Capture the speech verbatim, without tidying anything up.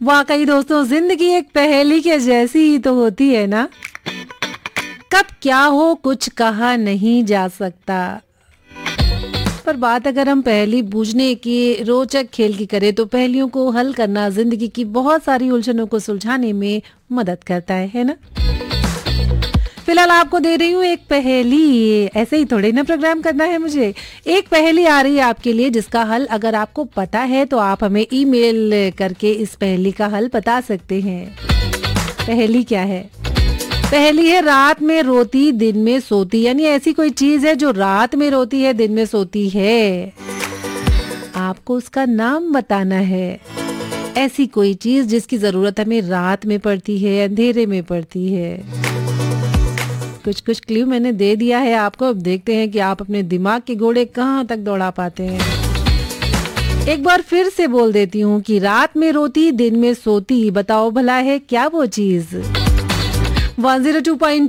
वाकई दोस्तों, जिंदगी एक पहेली के जैसी ही तो होती है ना। कब क्या हो कुछ कहा नहीं जा सकता। पर बात अगर हम पहेली बूझने की रोचक खेल की करें तो पहेलियों को हल करना जिंदगी की बहुत सारी उलझनों को सुलझाने में मदद करता है, है ना। फिलहाल आपको दे रही हूँ एक पहेली, ऐसे ही थोड़े ना प्रोग्राम करना है मुझे। एक पहेली आ रही है आपके लिए जिसका हल अगर आपको पता है तो आप हमें ईमेल करके इस पहेली का हल बता सकते हैं। पहेली क्या है? पहेली है रात में रोती दिन में सोती, यानी ऐसी कोई चीज है जो रात में रोती है दिन में सोती है। आपको उसका नाम बताना है। ऐसी कोई चीज जिसकी जरूरत हमें रात में पड़ती है, अंधेरे में पड़ती है। कुछ कुछ क्लू मैंने दे दिया है आपको, अब देखते हैं कि आप अपने दिमाग के घोड़े कहाँ तक दौड़ा पाते हैं। एक बार फिर से बोल देती हूँ कि रात में रोती दिन में सोती, बताओ भला है क्या वो चीज। One zero two point